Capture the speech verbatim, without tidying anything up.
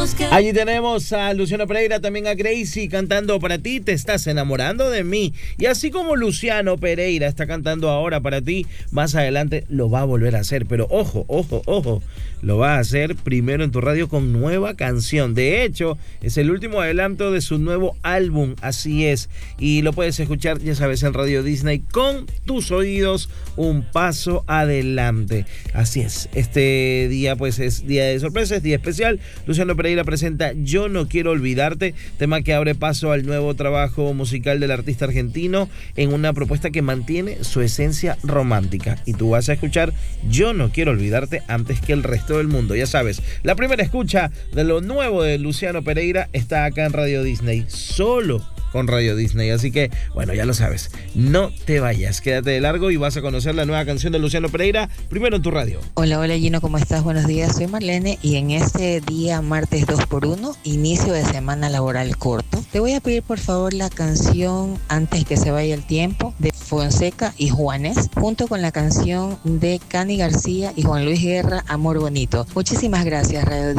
Allí tenemos a Luciano Pereira, también a Gracie cantando para ti, Te estás enamorando de mí. Y así como Luciano Pereira está cantando ahora para ti, más adelante lo va a volver a hacer. Pero ojo, ojo, ojo, lo va a hacer primero en tu radio con nueva canción. De hecho, es el último adelanto de su nuevo álbum, así es. Y lo puedes escuchar, ya sabes, en Radio Disney con tus oídos un paso adelante. Así es, este día pues es día de sorpresas, día especial. Luciano Pereira presenta Yo no quiero olvidarte, tema que abre paso al nuevo trabajo musical del artista argentino en una propuesta que mantiene su esencia romántica. Y tú vas a escuchar Yo no quiero olvidarte antes que el resto del mundo. Ya sabes, la primera escucha de lo nuevo de Luciano Pereira está acá en Radio Disney, solo con Radio Disney, así que bueno, ya lo sabes, no te vayas, quédate de largo y vas a conocer la nueva canción de Luciano Pereira primero en tu radio. Hola, hola Gino, ¿cómo estás? Buenos días, soy Marlene y en este día martes dos por uno, inicio de semana laboral corto, te voy a pedir por favor la canción Antes que se vaya el tiempo de Fonseca y Juanes, junto con la canción de Cani García y Juan Luis Guerra, Amor Bonito. Muchísimas gracias, Radio